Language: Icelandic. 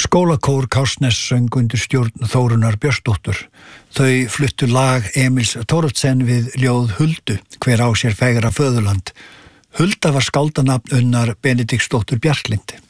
Skólakór Kársnes söng undir stjórn Þórunnar Björnsdóttur. Þau fluttu lag Emils Thoroddsen við ljóð Huldu, hver á sér fegra föðurland. Hulda var skáldanafn Unnar Benediktsdóttur Bjarklind.